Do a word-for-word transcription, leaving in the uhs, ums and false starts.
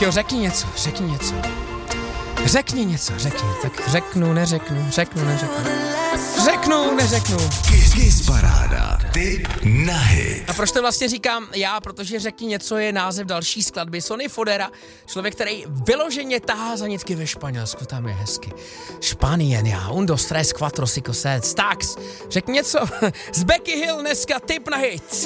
jo, řekni něco, řekni něco. Řekni něco, řekni. Tak řeknu, neřeknu, řeknu, neřeknu. Řeknu, neřeknu. Kiss Paráda. Tip na hit. A proč to vlastně říkám já? Protože Řekni něco je název další skladby Sonny Fodera, člověk, který vyloženě tahá za nitky ve Španělsku, tam je hezky. Španien, já, un, dos, tres, cuatro, cinco, seis, tax. Řekni něco. Z Becky Hill dneska tip na hit.